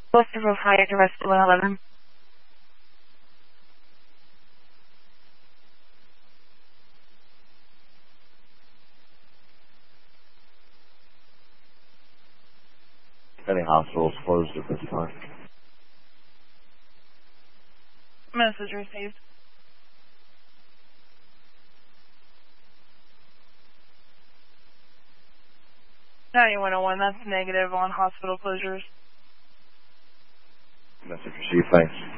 Boston Grove Hyatt, arrest 111. Any hospitals closed at this time? Message received. 9101, that's negative on hospital closures. Message received, thanks.